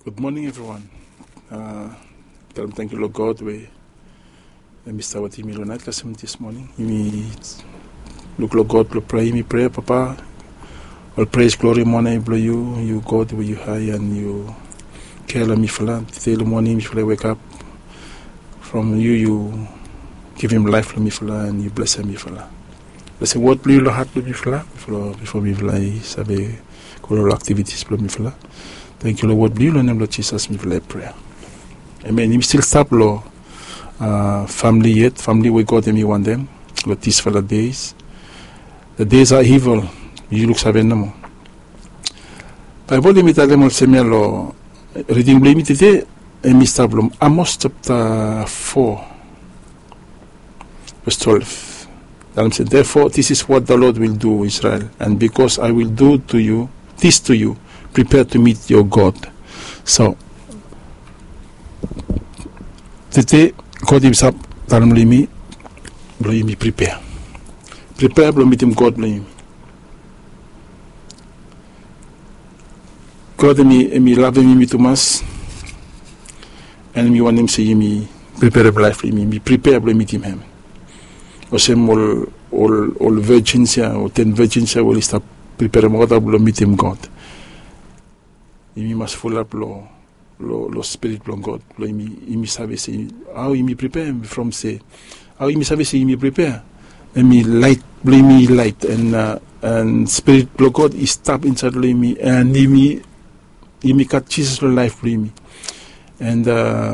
Good morning, everyone. Tell them thank you, Lord God. We Mr. Wati Milonat Kasim this morning. We look, Lord God, to pray. Me pray, Papa. All praise, glory, honor, blow you God, where you high and you care me for that. Today, the morning, if I wake up from you give him life for me for that, and you bless me for that. Bless what blow your heart me for that. Before me fly, sabe, all activities blow me for that. Thank you, Lord. What blow your name, Lord Jesus, me for that prayer. Amen. You still stop, Lord. Family yet, family we got them, you want them. But these for the days. The days are evil. You look seven no more. Bible limit them all same law. Reading blame today, and Mr. Blum. Amos chapter 4, verse 12. And said, therefore, this is what the Lord will do, Israel, and because I will do to you, this to you, prepare to meet your God. So, today, God himself, blame me, prepare. Prepare, meet him, God, blame me. God, me love me too much, and me want him say me, prepare a life for me, prepare, meet him. O sem all virgins, or 10 virgins, will stop prepare more than meet him, God. Me must full up lo spirit from God. Lo me save say how me prepare from say how me save say me prepare. And me light blame me light and spirit from God is tap inside me and me cut Jesus life blame me. And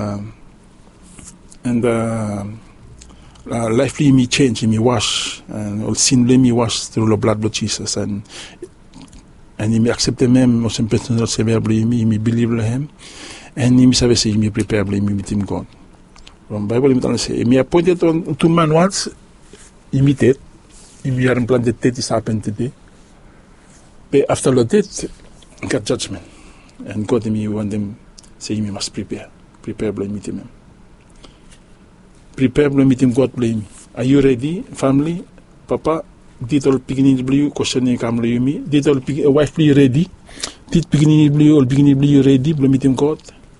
life me change, me wash and all sin me wash through the blood of Jesus and he me accept him, most personal savior me believe in him, and he me save say me prepare me with him God. From Bible me say me appointed on 2 man once imitate, me are implanted that is happened today. But after the death, got judgment, and God me want them say me must prepare blame with him. Prepare blame with him God blame. Are you ready, family, Papa? Did all beginning blue questioning come to me? Did all wife be ready? Did beginning blue or beginning blue ready? Blame him God.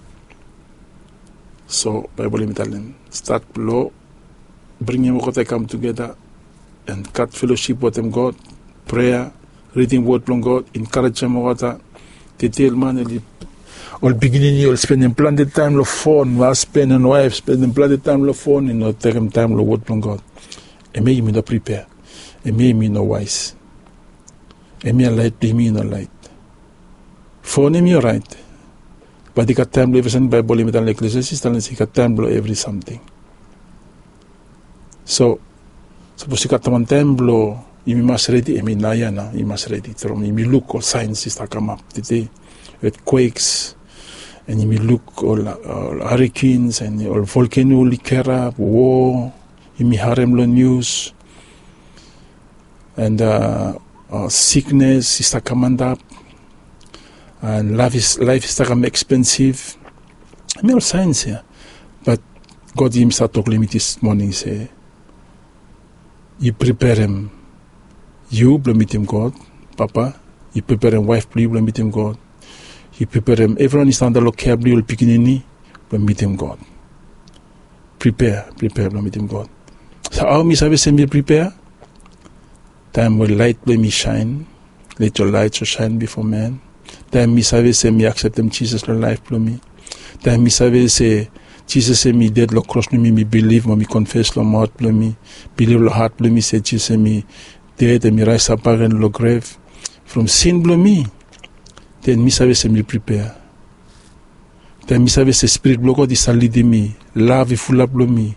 So Bible me tell them start low, bring him what they come together and cut fellowship with them God, prayer, reading word from God, encourage them water, detail man all beginning you'll spend in plenty time the phone, was spend and wife spend in plenty time the phone and not take him time the word from God. And may me not prepare. And may me no wise. And me a light, be me no light. Phone me right. But he got time to listen Bible limit and Ecclesiastes and he got time to every something. So suppose you got one time blow, you must ready, I mean Nayana, you must ready. You may look all signs that come up today. Earthquakes, and you may look all hurricanes and all volcano liquor, war, you may harem lo news. And sickness is coming up, and life is becoming expensive. I mean, all signs here, but God himself talked to me this morning. Say, you prepare him, you blame him God, Papa. You prepare him, wife, blame him God. You prepare him. Everyone is under look carefully, all beginning, blame him God. Prepare, blame him God. So how me service me prepare? Time will light let me shine. Let your light so shine before man. Time me save say me accept them Jesus the life for me. Time me save say Jesus say me dead lo cross me believe me confess lo mouth for me. Believe lo heart for me say Jesus say me dead and me rise up again lo grave. From sin blow me. Then me save say me prepare. Then me save say spirit blow God is leading me. Love full up blow me.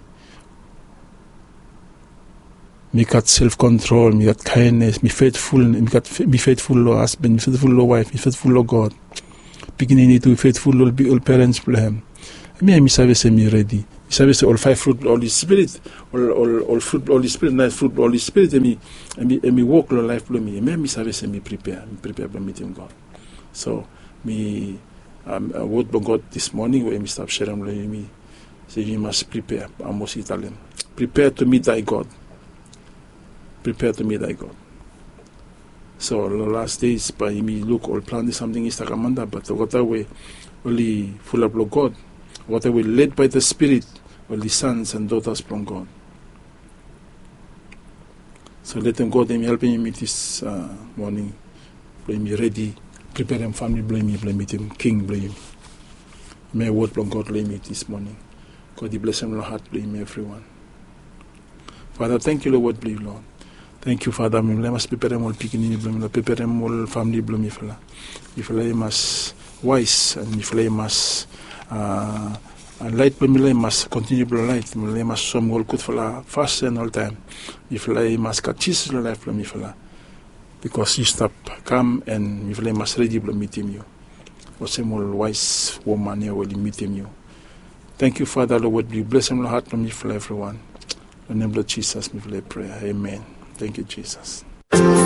Me got self-control, me got kindness, me faithful lo husband, me faithful lo wife, me faithful lo God. Beginning to faithful all parents blame. Me save say me ready. Me save say all 5 fruit, all the spirit, all fruit, all the spirit, nice fruit, all the spirit, and me walk lo life lo me. Me save say me prepare for meeting God. So me word by God this morning where me stop sharing me say you must prepare. I must Italian. Prepare to meet thy God. Prepare to meet thy God. So the last days, by me look all planning something is takamanda, but what are we only full of God, what are we led by the Spirit, only sons and daughters from God. So let them go, them helping me this morning, blame me ready, prepare them family, blame me them king, blame me. May word from God blame me this morning. God he bless them, Lord, heart, blame everyone. Father, thank you, Lord, blame Lord. Thank you, Father. We must prepare them all picking, prepare them all family, blame me, fella. If I must wise and if I must light, blame must continue to light, must some all good for fast and all time. If I must catch his life, blame me, fella. Because you stop, come and if I must ready, blame me, team you. Or some all wise woman here will meet him you. Thank you, Father, Lord. You bless him, Lord, heart, blame me, for everyone. In the name of Jesus, we pray. Amen. Thank you, Jesus.